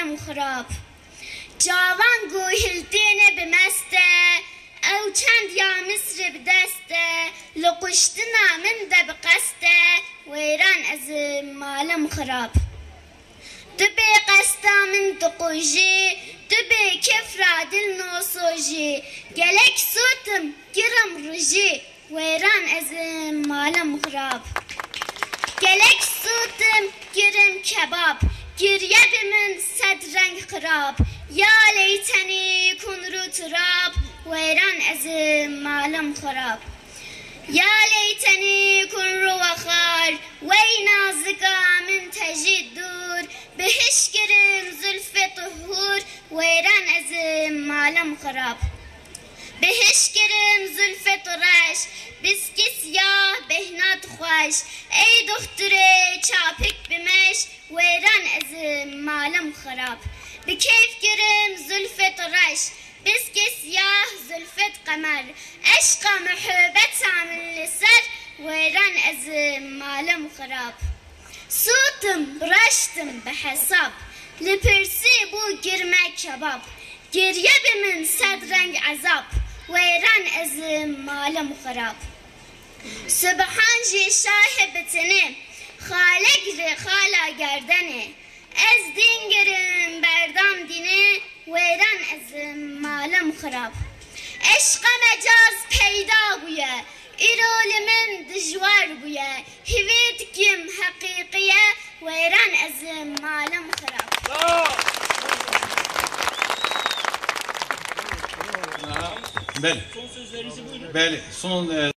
malım xarab. Cavan gohildine bimeste, ew çend ya Misr bideste, Lukuştu namin de biqeste, Weyran ez malım xarab. Tu bê qesta min tuqujî, tu bê kefra dil nosojî, Gelek sotim girim rijî, Weyran ez malım xarab. Gelek sotim girim kebab, Girye bimin sed renk xarab, Ya leyteni kunru turab, Weyran ez malım xarab. Ya leyteni kunru vakhar, Wey nazika min tecid dur, Bihiş girim zülfe tuhur, Weyran ez malım xarab. Bihiş girim zülfe tureş, Biski siyah behnat xoş, Ey dokture çapik bimeş, Weyran ez malım xarab. Bi keyf girim zülfe tureş, Biski siyah zülfet kamer, Eşka muhabbet samil ser, Weyran ez malım xarab. Sutum bıraştım behesap, Lipirsi bu girmek kebap, Geriye bimin sedrenk azap, Weyran ez malım xarab. Sübhan ji şahibetini, Xalek ri xala gerdeni, Ez din girim berdam dini, Weyran ez malım xarab. Eşqa mecaz peyda buye, İrolimin dijwar buye, Hivit kim hakikiye, Weyran ez malım xarab. Bəli. Son sözlerinizi buyurun. Bəli. Son